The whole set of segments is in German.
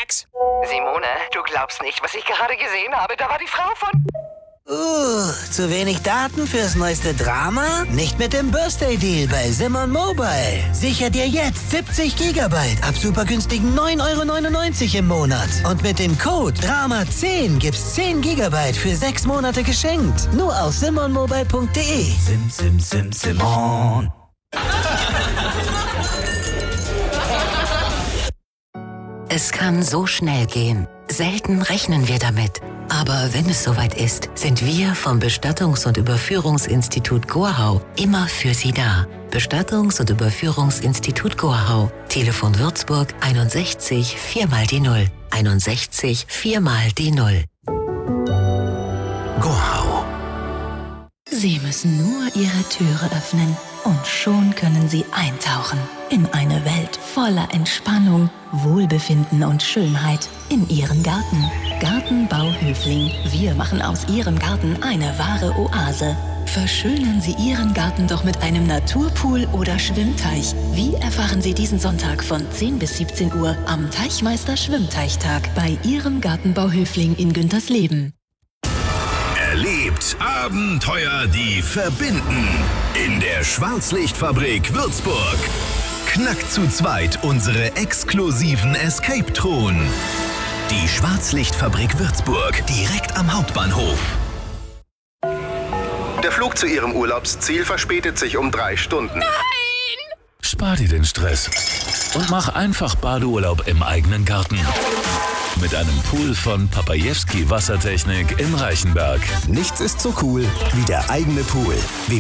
Max? Simone, du glaubst nicht, was ich gerade gesehen habe. Da war die Frau von... Zu wenig Daten fürs neueste Drama? Nicht mit dem Birthday Deal bei Simon Mobile. Sicher dir jetzt 70 Gigabyte ab super günstigen 9,99 € im Monat. Und mit dem Code DRAMA10 gibt's 10 Gigabyte für 6 Monate geschenkt. Nur auf simonmobile.de. Simon. Es kann so schnell gehen. Selten rechnen wir damit. Aber wenn es soweit ist, sind wir vom Bestattungs- und Überführungsinstitut Gorhau immer für Sie da. Bestattungs- und Überführungsinstitut Gorhau. Telefon Würzburg 61 4 mal die 0. 61 4 mal die 0. Gorhau. Sie müssen nur Ihre Türe öffnen und schon können Sie eintauchen in eine Welt voller Entspannung, Wohlbefinden und Schönheit in Ihren Garten. Gartenbau Höfling. Wir machen aus Ihrem Garten eine wahre Oase. Verschönern Sie Ihren Garten doch mit einem Naturpool oder Schwimmteich. Wie erfahren Sie diesen Sonntag von 10 bis 17 Uhr am Teichmeister Schwimmteichtag bei Ihrem Gartenbau Höfling in Güntersleben. Erlebt Abenteuer, die verbinden. In der Schwarzlichtfabrik Würzburg. Knackt zu zweit unsere exklusiven Escape-Truhen. Die Schwarzlichtfabrik Würzburg, direkt am Hauptbahnhof. Der Flug zu Ihrem Urlaubsziel verspätet sich um 3 Stunden. Nein! Spar dir den Stress und mach einfach Badeurlaub im eigenen Garten. Mit einem Pool von Papajewski Wassertechnik in Reichenberg. Nichts ist so cool wie der eigene Pool.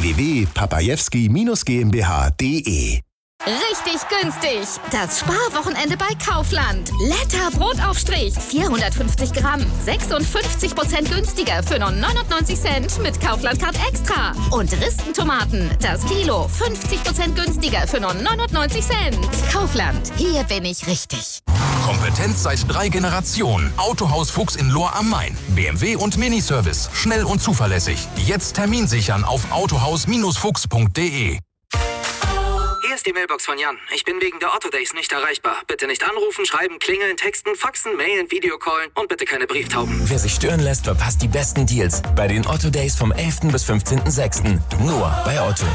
www.papajewski-GmbH.de. Richtig günstig. Das Sparwochenende bei Kaufland. Letter Brotaufstrich. 450 Gramm. 56% günstiger für nur 99 Cent mit Kaufland-Card Extra. Und Ristentomaten. Das Kilo. 50% günstiger für nur 99 Cent. Kaufland. Hier bin ich richtig. Kompetenz seit 3 Generationen. Autohaus Fuchs in Lohr am Main. BMW und Miniservice. Schnell und zuverlässig. Jetzt Termin sichern auf autohaus-fuchs.de. Hier ist die Mailbox von Jan. Ich bin wegen der Otto Days nicht erreichbar. Bitte nicht anrufen, schreiben, klingeln, texten, faxen, mailen, Videocallen und bitte keine Brieftauben. Wer sich stören lässt, verpasst die besten Deals bei den Otto Days vom 11. bis 15.06. Nur bei Otto.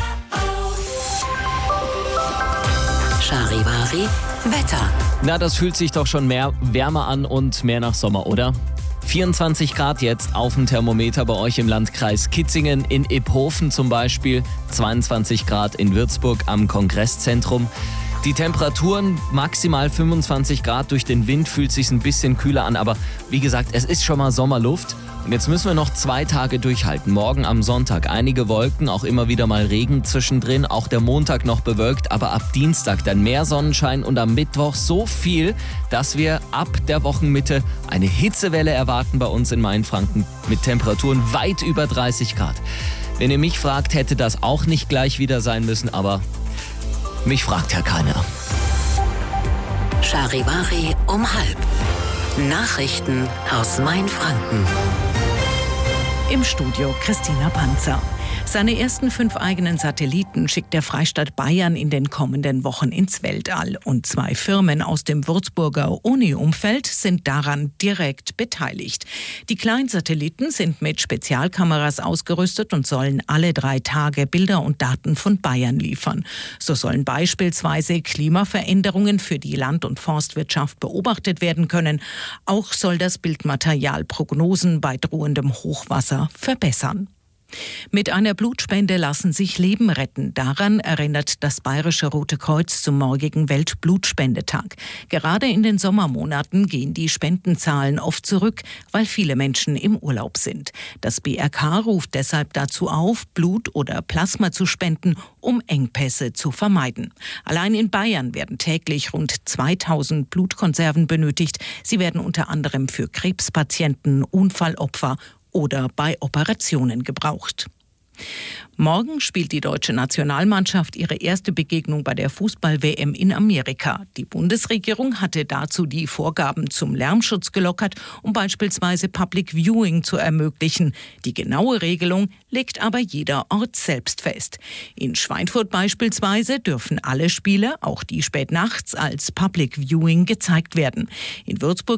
Charivari Wetter. Na, das fühlt sich doch schon mehr wärmer an und mehr nach Sommer, oder? 24 Grad jetzt auf dem Thermometer bei euch im Landkreis Kitzingen, in Iphofen zum Beispiel, 22 Grad in Würzburg am Kongresszentrum. Die Temperaturen maximal 25 Grad, durch den Wind fühlt sich ein bisschen kühler an, aber wie gesagt, es ist schon mal Sommerluft. Und jetzt müssen wir noch 2 Tage durchhalten. Morgen am Sonntag einige Wolken, auch immer wieder mal Regen zwischendrin. Auch der Montag noch bewölkt, aber ab Dienstag dann mehr Sonnenschein und am Mittwoch so viel, dass wir ab der Wochenmitte eine Hitzewelle erwarten bei uns in Mainfranken mit Temperaturen weit über 30 Grad. Wenn ihr mich fragt, hätte das auch nicht gleich wieder sein müssen, aber mich fragt ja keiner. Charivari um 12:30. Nachrichten aus Mainfranken. Im Studio Christina Panzer. Seine ersten 5 eigenen Satelliten schickt der Freistaat Bayern in den kommenden Wochen ins Weltall. Und 2 Firmen aus dem Würzburger Uni-Umfeld sind daran direkt beteiligt. Die Kleinsatelliten sind mit Spezialkameras ausgerüstet und sollen alle 3 Tage Bilder und Daten von Bayern liefern. So sollen beispielsweise Klimaveränderungen für die Land- und Forstwirtschaft beobachtet werden können. Auch soll das Bildmaterial Prognosen bei drohendem Hochwasser verbessern. Mit einer Blutspende lassen sich Leben retten. Daran erinnert das Bayerische Rote Kreuz zum morgigen Weltblutspendetag. Gerade in den Sommermonaten gehen die Spendenzahlen oft zurück, weil viele Menschen im Urlaub sind. Das BRK ruft deshalb dazu auf, Blut oder Plasma zu spenden, um Engpässe zu vermeiden. Allein in Bayern werden täglich rund 2000 Blutkonserven benötigt. Sie werden unter anderem für Krebspatienten, Unfallopfer oder bei Operationen gebraucht. Morgen spielt die deutsche Nationalmannschaft ihre erste Begegnung bei der Fußball-WM in Amerika. Die Bundesregierung hatte dazu die Vorgaben zum Lärmschutz gelockert, um beispielsweise Public Viewing zu ermöglichen. Die genaue Regelung legt aber jeder Ort selbst fest. In Schweinfurt beispielsweise dürfen alle Spiele, auch die spät nachts, als Public Viewing gezeigt werden. In Würzburg